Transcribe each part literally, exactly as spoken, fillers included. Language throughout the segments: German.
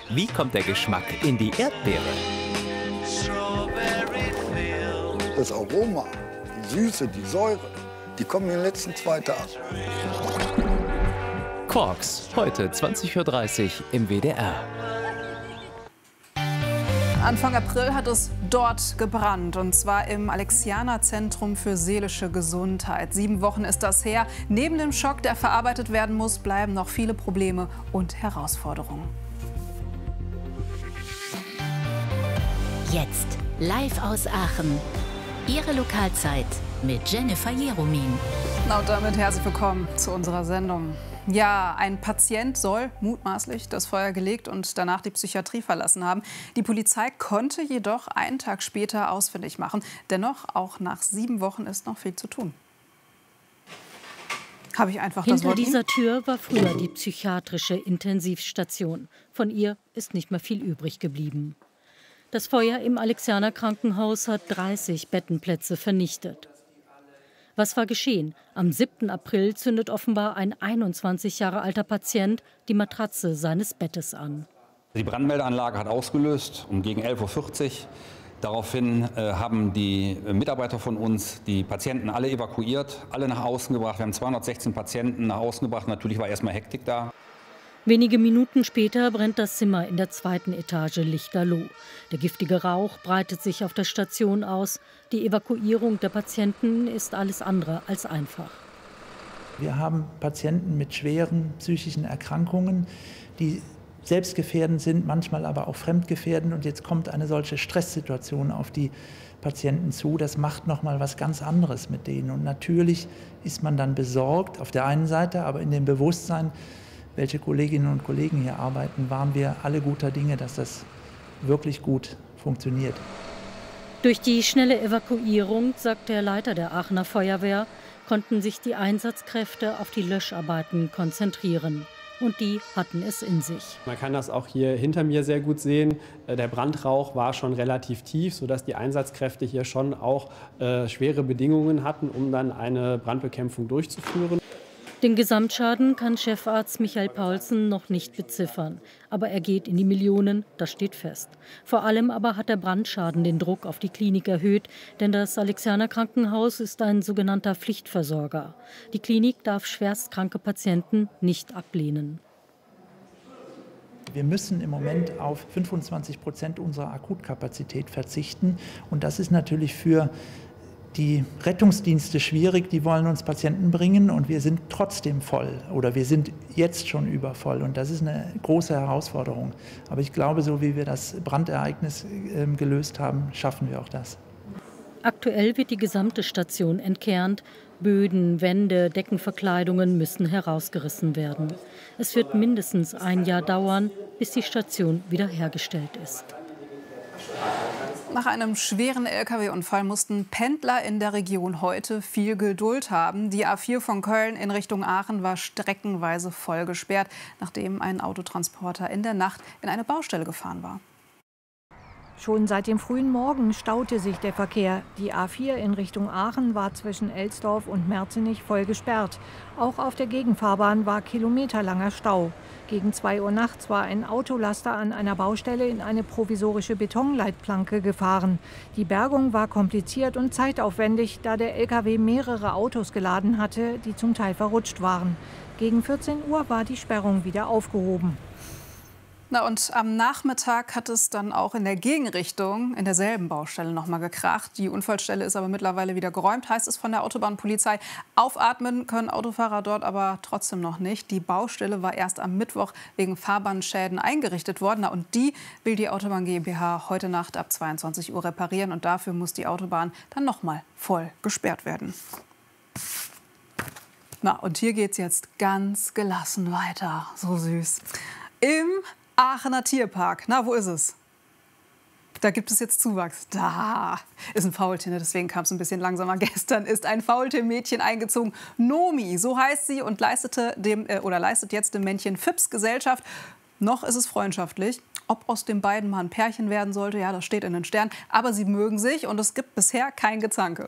Wie kommt der Geschmack in die Erdbeere? Das Aroma, die Süße, die Säure, die kommen in den letzten zwei Tagen. Quarks, heute zwanzig Uhr dreißig im W D R. Anfang April hat es dort gebrannt, und zwar im Alexianer-Zentrum für seelische Gesundheit. Sieben Wochen ist das her. Neben dem Schock, der verarbeitet werden muss, bleiben noch viele Probleme und Herausforderungen. Jetzt live aus Aachen. Ihre Lokalzeit mit Jennifer Jeromin. Na und damit herzlich willkommen zu unserer Sendung. Ja, ein Patient soll mutmaßlich das Feuer gelegt und danach die Psychiatrie verlassen haben. Die Polizei konnte jedoch einen Tag später ausfindig machen. Dennoch, auch nach sieben Wochen ist noch viel zu tun. Habe ich einfach das Hinter Wort dieser Tür war früher die psychiatrische Intensivstation. Von ihr ist nicht mehr viel übrig geblieben. Das Feuer im Alexianer Krankenhaus hat dreißig Bettenplätze vernichtet. Was war geschehen? Am siebten April zündet offenbar ein einundzwanzig Jahre alter Patient die Matratze seines Bettes an. Die Brandmeldeanlage hat ausgelöst um gegen elf Uhr vierzig. Daraufhin äh, haben die Mitarbeiter von uns die Patienten alle evakuiert, alle nach außen gebracht. Wir haben zweihundertsechzehn Patienten nach außen gebracht. Natürlich war erstmal Hektik da. Wenige Minuten später brennt das Zimmer in der zweiten Etage lichterloh. Der giftige Rauch breitet sich auf der Station aus. Die Evakuierung der Patienten ist alles andere als einfach. Wir haben Patienten mit schweren psychischen Erkrankungen, die selbstgefährdend sind, manchmal aber auch fremdgefährdend. Und jetzt kommt eine solche Stresssituation auf die Patienten zu. Das macht noch mal was ganz anderes mit denen. Und natürlich ist man dann besorgt auf der einen Seite, aber in dem Bewusstsein, welche Kolleginnen und Kollegen hier arbeiten, waren wir alle guter Dinge, dass das wirklich gut funktioniert. Durch die schnelle Evakuierung, sagt der Leiter der Aachener Feuerwehr, konnten sich die Einsatzkräfte auf die Löscharbeiten konzentrieren. Und die hatten es in sich. Man kann das auch hier hinter mir sehr gut sehen. Der Brandrauch war schon relativ tief, sodass die Einsatzkräfte hier schon auch äh, schwere Bedingungen hatten, um dann eine Brandbekämpfung durchzuführen. Den Gesamtschaden kann Chefarzt Michael Paulsen noch nicht beziffern. Aber er geht in die Millionen, das steht fest. Vor allem aber hat der Brandschaden den Druck auf die Klinik erhöht, denn das Alexianer Krankenhaus ist ein sogenannter Pflichtversorger. Die Klinik darf schwerstkranke Patienten nicht ablehnen. Wir müssen im Moment auf fünfundzwanzig Prozent unserer Akutkapazität verzichten. Und das ist natürlich für die Rettungsdienste schwierig, die wollen uns Patienten bringen und wir sind trotzdem voll oder wir sind jetzt schon übervoll und das ist eine große Herausforderung. Aber ich glaube, so wie wir das Brandereignis äh, gelöst haben, schaffen wir auch das. Aktuell wird die gesamte Station entkernt. Böden, Wände, Deckenverkleidungen müssen herausgerissen werden. Es wird mindestens ein Jahr dauern, bis die Station wiederhergestellt ist. Nach einem schweren L K W-Unfall mussten Pendler in der Region heute viel Geduld haben. Die A vier von Köln in Richtung Aachen war streckenweise voll gesperrt, nachdem ein Autotransporter in der Nacht in eine Baustelle gefahren war. Schon seit dem frühen Morgen staute sich der Verkehr. Die A vier in Richtung Aachen war zwischen Elsdorf und Merzenich voll gesperrt. Auch auf der Gegenfahrbahn war kilometerlanger Stau. Gegen zwei Uhr nachts war ein Autolaster an einer Baustelle in eine provisorische Betonleitplanke gefahren. Die Bergung war kompliziert und zeitaufwendig, da der L K W mehrere Autos geladen hatte, die zum Teil verrutscht waren. Gegen vierzehn Uhr war die Sperrung wieder aufgehoben. Na und am Nachmittag hat es dann auch in der Gegenrichtung in derselben Baustelle noch mal gekracht. Die Unfallstelle ist aber mittlerweile wieder geräumt, heißt es von der Autobahnpolizei. Aufatmen können Autofahrer dort aber trotzdem noch nicht. Die Baustelle war erst am Mittwoch wegen Fahrbahnschäden eingerichtet worden. Na und die will die Autobahn GmbH heute Nacht ab zweiundzwanzig Uhr reparieren. Und dafür muss die Autobahn dann noch mal voll gesperrt werden. Na und hier geht es jetzt ganz gelassen weiter. So süß. Im Aachener Tierpark. Na, wo ist es? Da gibt es jetzt Zuwachs. Da ist ein Faultier, deswegen kam es ein bisschen langsamer. Gestern ist ein Faultiermädchen eingezogen. Nomi, so heißt sie, und leistete dem, äh, oder leistet jetzt dem Männchen Fips Gesellschaft. Noch ist es freundschaftlich. Ob aus den beiden mal ein Pärchen werden sollte, ja, das steht in den Sternen. Aber sie mögen sich und es gibt bisher kein Gezanke.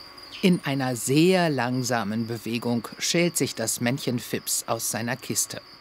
In einer sehr langsamen Bewegung schält sich das Männchen Fips aus seiner Kiste.